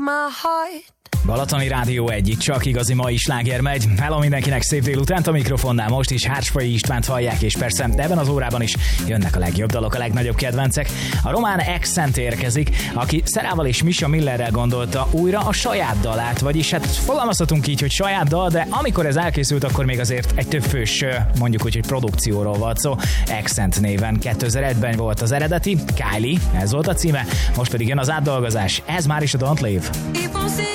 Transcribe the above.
Balatoni Rádió 1, itt csak igazi mai sláger megy. Hello mindenkinek, szép délutánt a mikrofonnál. Most is Hársfai Istvánt hallják, és persze ebben az órában is jönnek a legjobb dalok, a legnagyobb kedvencek. A román Accent érkezik, aki Szerával és Misha Millerrel gondolta újra a saját dalát, vagyis hát fogalmazhatunk így, hogy saját dal, de amikor ez elkészült, akkor még azért egy többfős, mondjuk úgy, hogy produkcióról volt szó. Accent néven 2001-ben volt az eredeti, Kylie, ez volt a címe, most pedig jön az átdolgozás. Ez már is a Don't Leave.